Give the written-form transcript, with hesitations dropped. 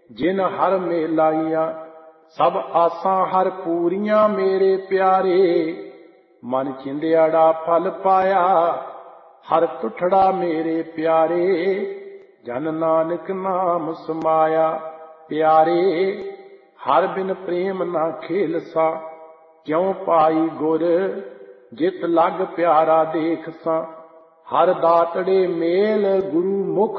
ਜਿਨ ਹਰ ਮੇਲਾਈਆਂ। ਸਭ ਆਸਾਂ ਹਰ ਪੂਰੀਆਂ ਮੇਰੇ ਪਿਆਰੇ, ਮਨ ਚਿੰਦਿਆੜਾ ਫਲ ਪਾਇਆ ਹਰ ਟੁੱਟੜਾ ਮੇਰੇ ਪਿਆਰੇ। ਜਨ ਨਾਨਕ ਨਾਮ ਸਮਾਇਆ ਪਿਆਰੇ, ਹਰ ਬਿਨ ਪ੍ਰੇਮ ਨਾ ਖੇਲਸਾ। ਕਿਉ ਪਾਈ ਗੁਰ ਜਿਤ ਲਗ ਪਿਆਰਾ ਦੇਖਸਾਂ। ਹਰ ਦਾਤੜੇ ਮੇਲ ਗੁਰੂ ਮੁਖ